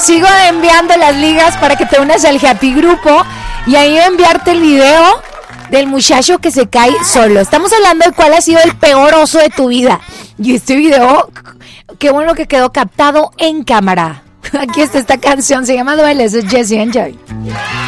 Sigo enviando las ligas para que te unas al Happy Grupo y ahí voy a enviarte el video del muchacho que se cae solo. Estamos hablando de cuál ha sido el peor oso de tu vida. Y este video, qué bueno que quedó captado en cámara. Aquí está esta canción, se llama Duele, es Jesse, enjoy.